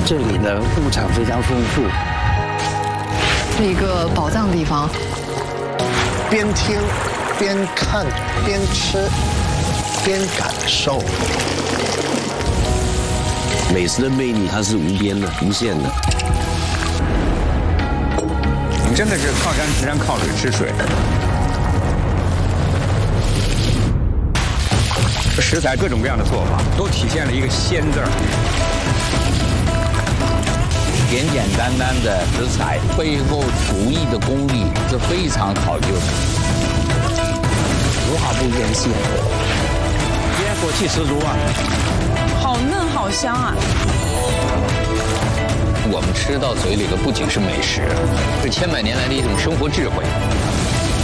这里的物产非常丰富， 是一个宝藏地方。 边听边看边吃边感受， 美食的魅力它是无边的、无限的。 我们真的是靠山吃山，靠水吃水。食材各种各样的做法，都体现了一个“鲜”字儿。 简简单单的食材背后厨艺的功力是非常考究的， 丝毫不言谢，烟火气十足啊！ 好嫩好香啊！ 我们吃到嘴里的不仅是美食，是千百年来的一种生活智慧。